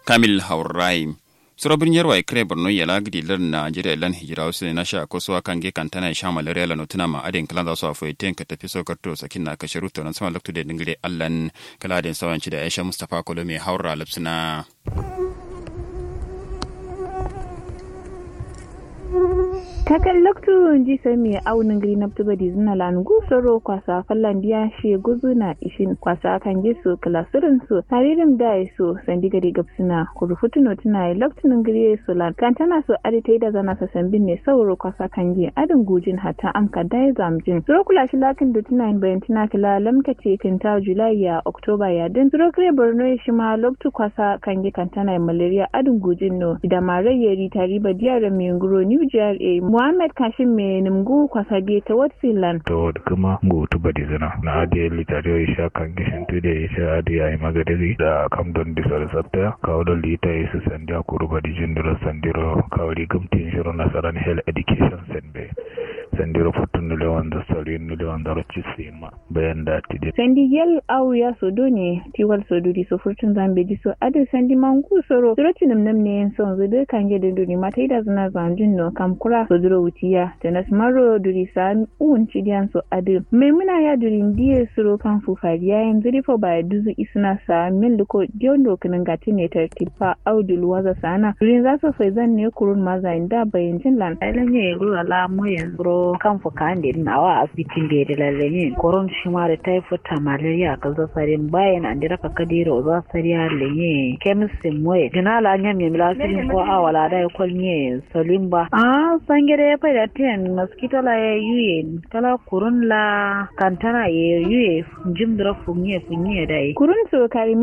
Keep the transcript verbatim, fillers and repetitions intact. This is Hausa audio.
Kamil Haurai surabin yarwa ikre borno yala gidilar Najeriya lan hijira wasu na sha kosuwa kan ge kantana sha malaria la notuna ma adin kala da su afo iten ka tafi sokarto sakin na ka sharuto nan sama lakto da dingire allan kala da sawanci da Aisha Mustafa Kolome haura lapsina Kakan loktu ji sai mai aunin gari na tuba di zina lan gusoro kwasa fallan biya shi guzu na ishin kwasa kan ji su klasurin su taririn da su sandi gari gabsina kurufutu no tuna loktunin gari su lan kan tana so adita da zana sa sambin ne sauro kwasa kan ji adin gujin hatta am ka dai zamjin suro kula shi lakin da tuna bayan tuna kila lamka ce kinta July ya October ya din suro kare Borno shi ma loktu kwasa kan ji kan tana malaria adin gujin no da marayyari tariba diyar mai nguro New J R A Muhammad Kashim me nimgu kwasa biye ta Watfield. To kuma go to badi zana na ade litare isha kan gishin to da isha ade ai magadari da kam don disar sabta kawo da lita isu sandia kuru badi jindiro sandiro kawri gumtin shiro nasaran health education sende sandiro futun da wanda sarin da wanda rocci ma bayan da tide sandi yel au ya sodo ne tiwal sodo di so futun zambe di so ade sandi mangu soro rotinum namne son zude kan ge da duri mata ida zana zanjin no kam kura so duro wuciya da nasmaro duri san un cidiyan so ade maimuna ya duri ndiye suro kan fufariya yanzu rifo ba duzu isna sa min luko diondo kanin gatine tartipa audul waza sana durin za so faizan ne kurun maza inda bayin jinlan ailanye gura la moyen bro kan fuka ande nawa asibitin da da lalle koron shi ma da typhoid ta malaria ka zo sarin bayan an dira ka kadiro za sariya lenye chemist moye dinala nyam yam lasin ko awala da kolnye salimba ah sangere ya fada ten mosquito la yuye kala kurun la kantana ye yuye jim dra funye funye dai kurun so kari